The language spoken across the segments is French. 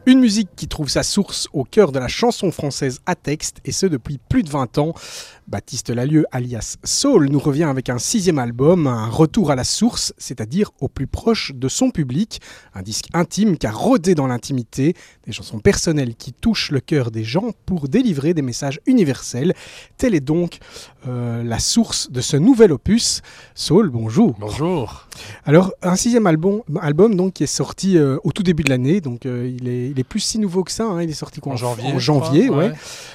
Une musique qui trouve sa source au cœur de la chanson française à texte, et ce depuis plus de 20 ans. Baptiste Lalieu, alias Saul, nous revient avec un 6e album, un retour à la source, c'est-à-dire au plus proche de son public. Un disque intime qui a rôdé dans l'intimité, des chansons personnelles qui touchent le cœur des gens pour délivrer des messages universels. Telle est donc la source de ce nouvel opus. Saul, bonjour. Bonjour. Alors, un 6e album donc, qui est sorti au tout début de l'année, donc il est plus si nouveau que ça, hein. Il est sorti en janvier. En janvier, ouais.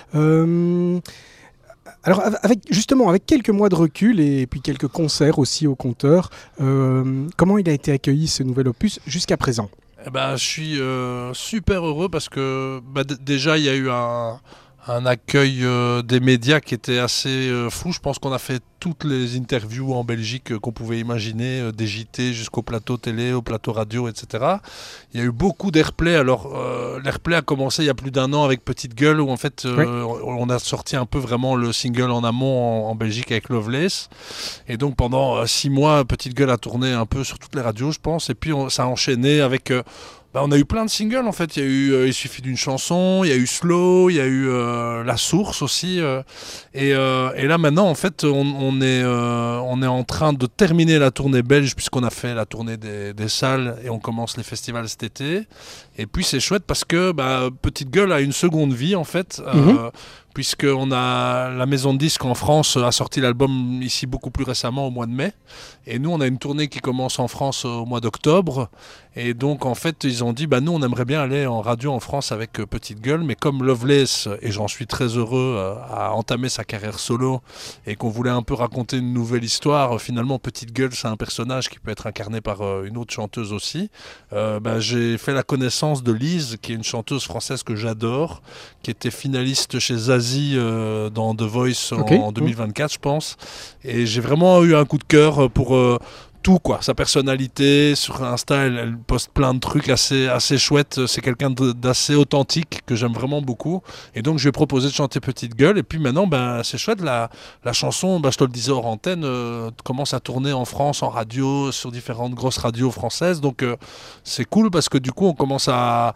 Alors, avec quelques mois de recul et puis quelques concerts aussi au compteur, comment il a été accueilli ce nouvel opus jusqu'à présent ? Je suis super heureux parce que déjà il y a eu un accueil des médias qui était assez fou. Je pense qu'on a fait toutes les interviews en Belgique qu'on pouvait imaginer, des JT jusqu'au plateau télé, au plateau radio, etc. Il y a eu beaucoup d'airplay. Alors, l'airplay a commencé il y a plus d'1 an avec Petite Gueule, où en fait, on a sorti un peu vraiment le single en amont en Belgique avec Loveless. Et donc, pendant 6 mois, Petite Gueule a tourné un peu sur toutes les radios, je pense. Et puis, ça a enchaîné avec... on a eu plein de singles en fait, il y a eu Il suffit d'une chanson, il y a eu Slow, il y a eu La Source aussi et là maintenant en fait on est en train de terminer la tournée belge puisqu'on a fait la tournée des salles et on commence les festivals cet été et puis c'est chouette parce que Petite Gueule a une seconde vie en fait puisqu'on a la maison de disques en France a sorti l'album ici beaucoup plus récemment au mois de mai et nous on a une tournée qui commence en France au mois d'octobre et donc en fait ils ont dit nous on aimerait bien aller en radio en France avec Petite Gueule mais comme Loveless et j'en suis très heureux a entamé sa carrière solo et qu'on voulait un peu raconter une nouvelle histoire finalement Petite Gueule c'est un personnage qui peut être incarné par une autre chanteuse aussi j'ai fait la connaissance de Lise qui est une chanteuse française que j'adore qui était finaliste chez Zazie dans The Voice en 2024 je pense et j'ai vraiment eu un coup de cœur pour tout quoi, sa personnalité sur Insta, elle poste plein de trucs assez chouettes, c'est quelqu'un d'assez authentique que j'aime vraiment beaucoup et donc je lui ai proposé de chanter Petite Gueule et puis maintenant c'est chouette, la chanson, je te le disais hors antenne, commence à tourner en France en radio, sur différentes grosses radios françaises donc c'est cool parce que du coup on commence à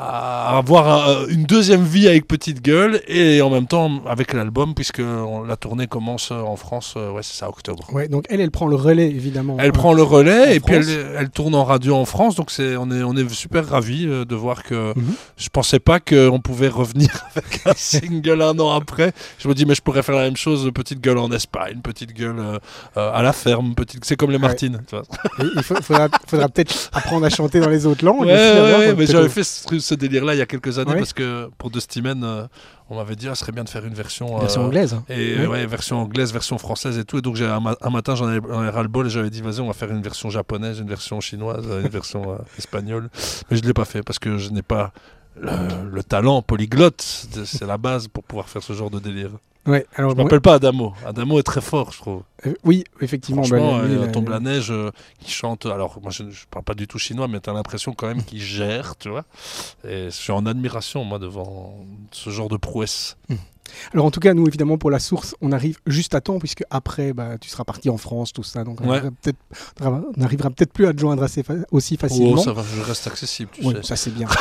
avoir une deuxième vie avec Petite Gueule et en même temps avec l'album puisque la tournée commence en France, c'est ça, octobre. Ouais, donc elle prend le relais évidemment. Elle prend le relais et puis elle tourne en radio en France, donc on est super ravis de voir que je pensais pas qu'on pouvait revenir avec un single 1 an après. Je me dis mais je pourrais faire la même chose, Petite Gueule en Espagne, Petite Gueule à la ferme, c'est comme les Martines. Tu vois. Il faudra peut-être apprendre à chanter dans les autres langues. Mais j'avais fait ce délire-là il y a quelques années parce que pour Dustymen, on m'avait dit ça serait bien de faire une version anglaise. Version anglaise, version française et tout. Et donc un matin j'en avais ras-le-bol et j'avais dit vas-y on va faire une version japonaise, une version chinoise, une version espagnole. Mais je ne l'ai pas fait parce que je n'ai pas le talent polyglotte. C'est la base pour pouvoir faire ce genre de délire. Ouais, alors je ne m'appelle pas Adamo. Adamo est très fort, je trouve. Oui, effectivement. Franchement, Tombe la neige, qui chante. Alors, moi, je ne parle pas du tout chinois, mais tu as l'impression quand même qu'il gère, tu vois. Et je suis en admiration, moi, devant ce genre de prouesse. Alors, en tout cas, nous, évidemment, pour La Source, on arrive juste à temps, puisque après, tu seras parti en France, tout ça. Donc, on n'arrivera peut-être plus à te joindre aussi facilement. Oh, ça va, je reste accessible, tu sais. Ça, c'est bien.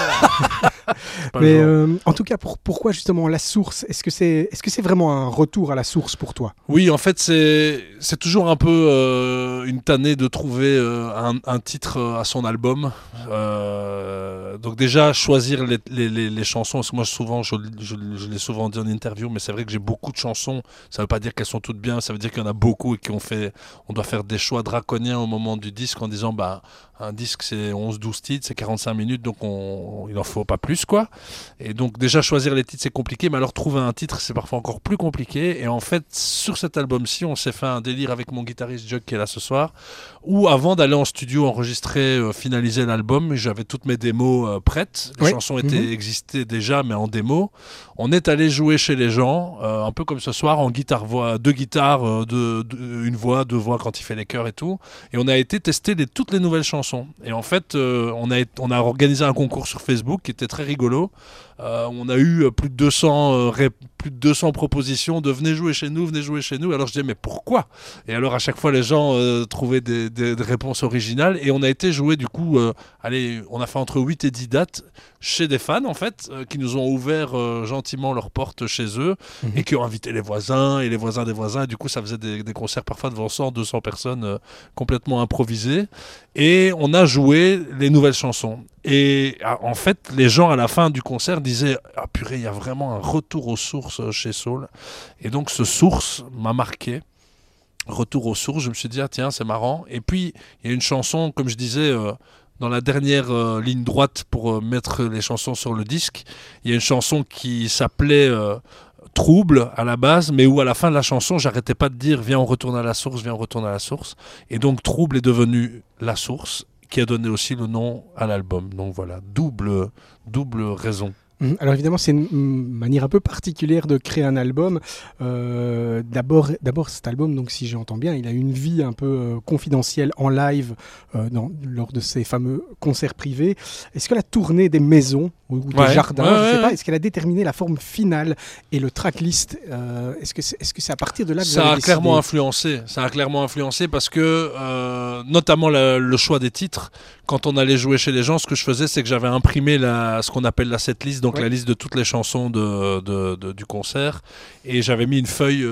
Mais en tout cas, pourquoi justement La Source ? Est-ce que c'est vraiment un retour à la source pour toi ? Oui, en fait, c'est toujours un peu une tannée de trouver un titre à son album. Donc déjà, choisir les chansons. Parce que moi, souvent, je l'ai souvent dit en interview, mais c'est vrai que j'ai beaucoup de chansons. Ça ne veut pas dire qu'elles sont toutes bien, ça veut dire qu'il y en a beaucoup et on doit faire des choix draconiens au moment du disque en disant un disque c'est 11-12 titres, c'est 45 minutes, donc il n'en faut pas plus quoi. Et donc déjà choisir les titres c'est compliqué, mais alors trouver un titre c'est parfois encore plus compliqué. Et en fait sur cet album-ci on s'est fait un délire avec mon guitariste Jug qui est là ce soir, où avant d'aller en studio enregistrer, finaliser l'album, j'avais toutes mes démos prêtes, les chansons existaient déjà mais en démo. On est allé jouer chez les gens, un peu comme ce soir en guitare-voix, 2 guitares, une voix, 2 voix quand il fait les chœurs et tout. Et on a été tester toutes les nouvelles chansons. Et en fait, on a organisé un concours sur Facebook qui était très rigolo. On a eu plus de 200 plus de 200 propositions de venez jouer chez nous, venez jouer chez nous. Alors je disais mais pourquoi? Et alors à chaque fois les gens trouvaient des réponses originales et on a été jouer du coup, on a fait entre 8 et 10 dates chez des fans en fait, qui nous ont ouvert gentiment leurs portes chez eux et qui ont invité les voisins et les voisins des voisins. Et du coup ça faisait des concerts parfois devant 100, 200 personnes complètement improvisées. Et on a joué les nouvelles chansons. Et en fait, les gens à la fin du concert disaient « Ah purée, il y a vraiment un retour aux sources chez Soul ». Et donc ce source m'a marqué. Retour aux sources, je me suis dit « Ah tiens, c'est marrant ». Et puis, il y a une chanson, comme je disais, dans la dernière ligne droite pour mettre les chansons sur le disque, il y a une chanson qui s'appelait Trouble à la base, mais où à la fin de la chanson, j'arrêtais pas de dire viens on retourne à la source, viens on retourne à la source. Et donc Trouble est devenu la source, qui a donné aussi le nom à l'album. Donc voilà, double raison. Alors évidemment, c'est une manière un peu particulière de créer un album. D'abord, cet album, donc si j'entends bien, il a une vie un peu confidentielle en live lors de ces fameux concerts privés. Est-ce que la tournée des maisons ou des jardins, je sais pas, est-ce qu'elle a déterminé la forme finale et le tracklist? Est-ce que c'est à partir de là que vous avez décidé? Ça a clairement influencé parce que notamment le choix des titres. Quand on allait jouer chez les gens, ce que je faisais, c'est que j'avais imprimé ce qu'on appelle la setlist, donc la liste de toutes les chansons du concert, et j'avais mis une feuille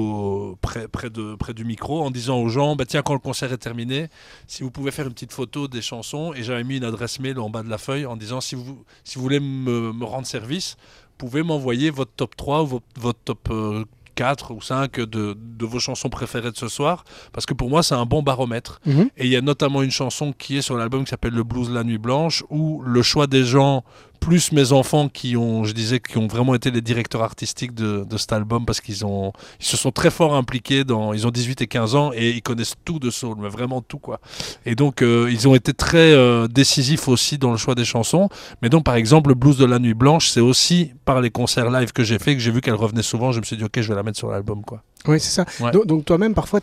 près du micro en disant aux gens, tiens, quand le concert est terminé, si vous pouvez faire une petite photo des chansons, et j'avais mis une adresse mail en bas de la feuille en disant, si vous voulez me rendre service, vous pouvez m'envoyer votre top 3 ou votre top 4 ou 5 de vos chansons préférées de ce soir, parce que pour moi c'est un bon baromètre. Et il y a notamment une chanson qui est sur l'album qui s'appelle Le Blues de la Nuit Blanche, où le choix des gens plus mes enfants qui ont vraiment été les directeurs artistiques de cet album, parce qu'ils se sont très fort impliqués ils ont 18 et 15 ans et ils connaissent tout de soul, mais vraiment tout quoi. Et donc ils ont été très décisifs aussi dans le choix des chansons. Mais donc par exemple le Blues de la Nuit Blanche, c'est aussi par les concerts live que j'ai fait, que j'ai vu qu'elle revenait souvent, je me suis dit ok, je vais la mettre sur l'album quoi. Oui, c'est ça. Ouais. Donc toi-même parfois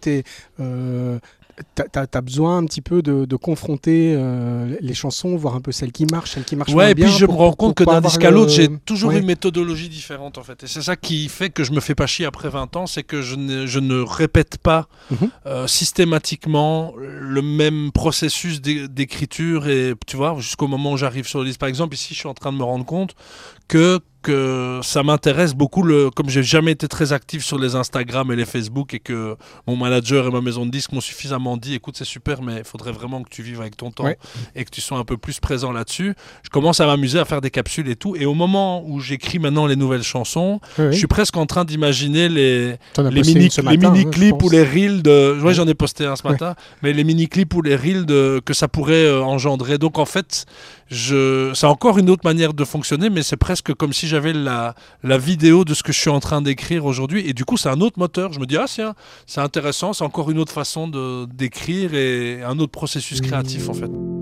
t'as besoin un petit peu de confronter les chansons, voir un peu celles qui marchent moins bien. Et puis je me rends compte que d'un disque à l'autre, j'ai toujours une méthodologie différente en fait. Et c'est ça qui fait que je me fais pas chier après 20 ans, c'est que je ne répète pas systématiquement le même processus d'écriture, et tu vois, jusqu'au moment où j'arrive sur le disque. Par exemple, ici, je suis en train de me rendre compte que ça m'intéresse beaucoup, comme j'ai jamais été très actif sur les Instagram et les Facebook, et que mon manager et ma maison de disques m'ont suffisamment dit écoute c'est super mais il faudrait vraiment que tu vives avec ton temps et que tu sois un peu plus présent là-dessus. Je commence à m'amuser à faire des capsules et tout, et au moment où j'écris maintenant les nouvelles chansons, je suis presque en train d'imaginer les mini-clips ou les reels j'en ai posté un ce matin, mais les mini-clips ou les reels que ça pourrait engendrer. Donc en fait c'est encore une autre manière de fonctionner, mais c'est presque comme si j'avais la vidéo de ce que je suis en train d'écrire aujourd'hui, et du coup c'est un autre moteur. Je me dis c'est intéressant, c'est encore une autre façon d'écrire et un autre processus créatif en fait.